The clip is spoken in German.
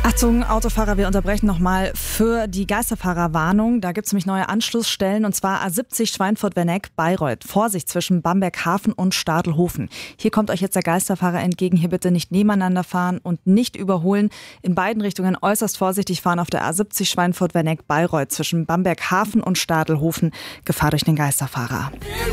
Achtung, Autofahrer, wir unterbrechen nochmal für die Geisterfahrerwarnung. Da gibt es nämlich neue Anschlussstellen, und zwar A70 Schweinfurt-Werneck-Bayreuth. Vorsicht zwischen Bamberg-Hafen und Stadelhofen. Hier kommt euch jetzt der Geisterfahrer entgegen. Hier bitte nicht nebeneinander fahren und nicht überholen. In beiden Richtungen äußerst vorsichtig fahren auf der A70 Schweinfurt-Werneck-Bayreuth zwischen Bamberg-Hafen und Stadelhofen. Gefahr durch den Geisterfahrer.